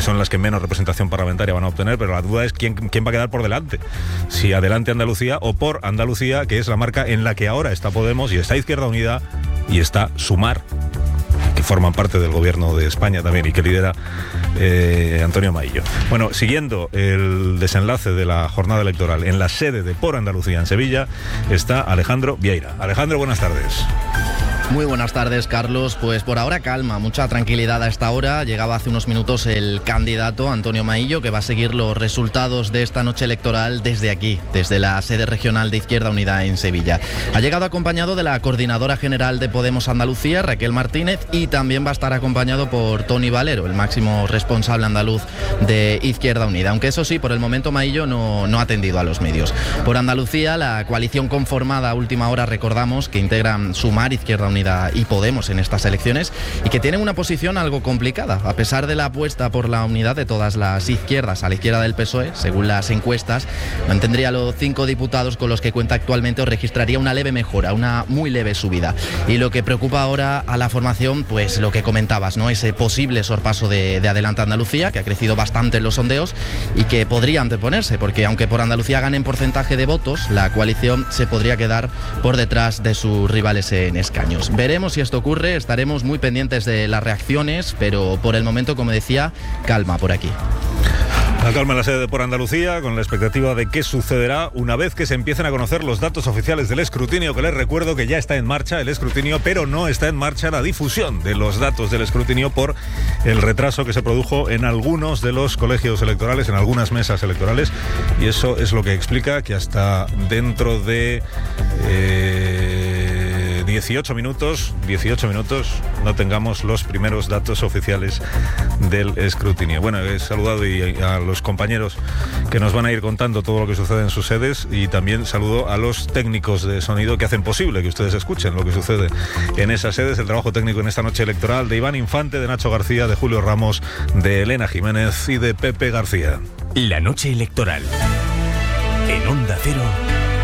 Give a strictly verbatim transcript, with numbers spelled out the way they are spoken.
que son las que menos representación parlamentaria van a obtener, pero la duda es quién, quién va a quedar por delante. Si adelante Andalucía o por Andalucía, que es la marca en la que ahora está Podemos y está Izquierda Unida y está Sumar, que forman parte del gobierno de España también y que lidera eh, Antonio Maillo. Bueno, siguiendo el desenlace de la jornada electoral en la sede de Por Andalucía en Sevilla está Alejandro Vieira. Alejandro, buenas tardes. Muy buenas tardes, Carlos. Pues por ahora calma, mucha tranquilidad a esta hora. Llegaba hace unos minutos el candidato Antonio Maillo, que va a seguir los resultados de esta noche electoral desde aquí, desde la sede regional de Izquierda Unida en Sevilla. Ha llegado acompañado de la coordinadora general de Podemos Andalucía, Raquel Martínez, y también va a estar acompañado por Toni Valero, el máximo responsable andaluz de Izquierda Unida. Aunque eso sí, por el momento Maillo no, no ha atendido a los medios. Por Andalucía, la coalición conformada a última hora, recordamos, que integran Sumar, Izquierda Unida y Podemos en estas elecciones, y que tienen una posición algo complicada, a pesar de la apuesta por la unidad de todas las izquierdas a la izquierda del P S O E. Según las encuestas, mantendría los cinco diputados con los que cuenta actualmente o registraría una leve mejora, una muy leve subida. Y lo que preocupa ahora a la formación, pues lo que comentabas, ¿no? Ese posible sorpaso de, de Adelante Andalucía, que ha crecido bastante en los sondeos y que podría anteponerse, porque aunque por Andalucía gane en porcentaje de votos, la coalición se podría quedar por detrás de sus rivales en escaños. Veremos si esto ocurre, estaremos muy pendientes de las reacciones, pero por el momento, como decía, calma por aquí. La calma en la sede de Por Andalucía, con la expectativa de qué sucederá una vez que se empiecen a conocer los datos oficiales del escrutinio, que les recuerdo que ya está en marcha el escrutinio, pero no está en marcha la difusión de los datos del escrutinio por el retraso que se produjo en algunos de los colegios electorales, en algunas mesas electorales, y eso es lo que explica que hasta dentro de eh, dieciocho minutos, dieciocho minutos no tengamos los primeros datos oficiales del escrutinio. Bueno, he saludado y a los compañeros que nos van a ir contando todo lo que sucede en sus sedes, y también saludo a los técnicos de sonido que hacen posible que ustedes escuchen lo que sucede en esas sedes. El trabajo técnico en esta noche electoral de Iván Infante, de Nacho García, de Julio Ramos, de Elena Jiménez y de Pepe García. La noche electoral en Onda Cero